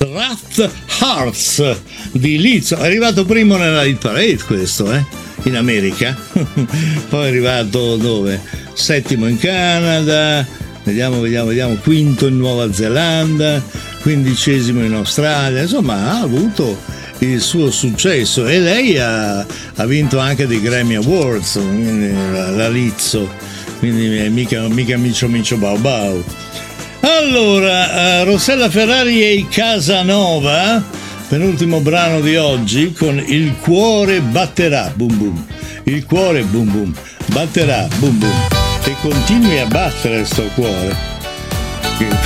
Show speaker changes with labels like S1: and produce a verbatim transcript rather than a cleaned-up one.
S1: Rough Hearts di Lizzo. È arrivato primo nella hit parade questo, eh? In America. Poi è arrivato dove? Settimo in Canada, vediamo, vediamo, vediamo, quinto in Nuova Zelanda, quindicesimo in Australia, insomma ha avuto il suo successo e lei ha, ha vinto anche dei Grammy Awards, la, la Lizzo, quindi mica, mica micio micio bau bau. Allora, uh, Rossella Ferrari e i Casanova, penultimo brano di oggi, con Il cuore batterà, boom boom, il cuore boom boom, batterà, boom boom, e continui a battere sto cuore.